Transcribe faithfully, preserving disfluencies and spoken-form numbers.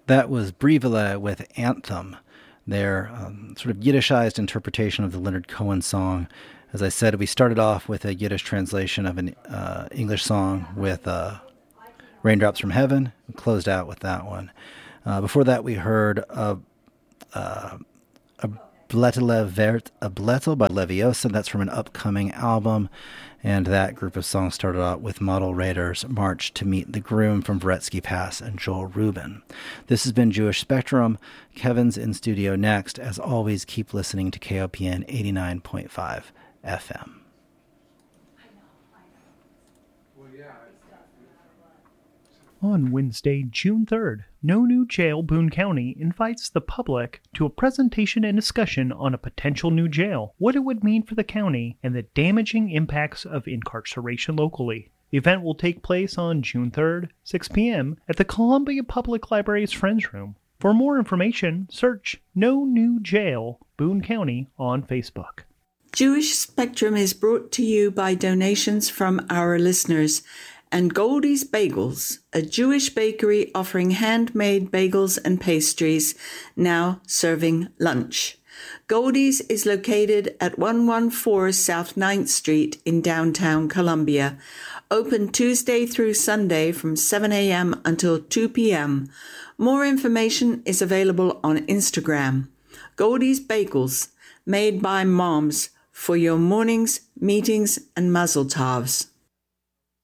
That was Brivele with Anthem, their um, sort of Yiddishized interpretation of the Leonard Cohen song. As I said, we started off with a Yiddish translation of an uh, English song with uh, Raindrops from Heaven. We closed out with that one. Uh, before that, we heard a, uh, a Bletele Vert, a Bletel by Leviosa. That's from an upcoming album. And that group of songs started out with Model Raiders' March to Meet the Groom from Varetsky Pass and Joel Rubin. This has been Jewish Spectrum. Kevin's in studio next. As always, keep listening to K O P N eighty-nine point five F M. On Wednesday, June third, No New Jail Boone County invites the public to a presentation and discussion on a potential new jail, what it would mean for the county, and the damaging impacts of incarceration locally. The event will take place on June third, six p.m. at the Columbia Public Library's Friends Room. For more information, search No New Jail Boone County on Facebook. Jewish Spectrum is brought to you by donations from our listeners and Goldie's Bagels, a Jewish bakery offering handmade bagels and pastries, now serving lunch. Goldie's is located at one fourteen South ninth Street in downtown Columbia. Open Tuesday through Sunday from seven a.m. until two p.m. More information is available on Instagram. Goldie's Bagels, made by moms for your mornings, meetings, and mazel tovs.